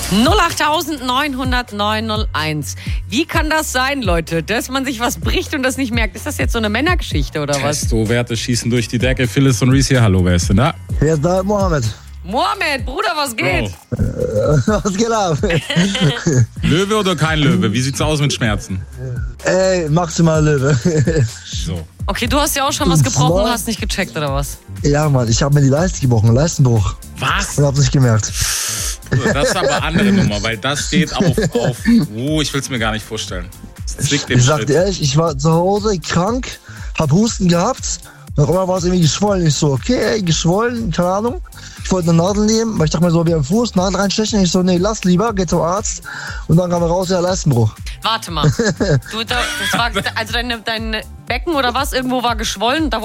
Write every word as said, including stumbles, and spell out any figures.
null acht neun null null neun null eins. Wie kann das sein, Leute, dass man sich was bricht und das nicht merkt? Ist das jetzt so eine Männergeschichte oder was? Testo-Werte schießen durch die Decke. Phyllis und Reese hier. Hallo, wer ist denn da? Hier ist da Mohammed. Mohammed, Bruder, was geht? Bro. Was geht ab? Löwe oder kein Löwe? Wie sieht's aus mit Schmerzen? Ey, maximal Löwe. So. Okay, du hast ja auch schon was gebrochen und hast nicht gecheckt, oder was? Ja, Mann, ich habe mir die Leiste gebrochen, Leistenbruch. Was? Und hab's nicht gemerkt. Das ist aber eine andere Nummer, weil das geht auf, auf oh, ich will's mir gar nicht vorstellen. Das zwickt den Ich sag Schritt. dir ehrlich, ich war zu Hause krank, hab Husten gehabt. Noch immer war es irgendwie geschwollen. Ich so, okay, ey, geschwollen, keine Ahnung. Ich wollte eine Nadel nehmen, weil ich dachte mir so, wie am Fuß, Nadel reinstechen. Ich so, nee, lass lieber, geh zum Arzt. Und dann kam raus, ja, Leistenbruch. Warte mal. Du, da, das war, also dein, dein Becken oder was irgendwo war geschwollen, da